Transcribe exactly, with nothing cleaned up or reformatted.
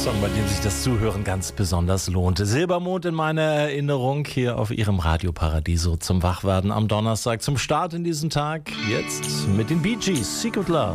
Song, bei dem sich das Zuhören ganz besonders lohnt. Silbermond in meiner Erinnerung hier auf Ihrem Radio Paradiso zum Wachwerden am Donnerstag, zum Start in diesen Tag. Jetzt mit den Bee Gees, Secret Love.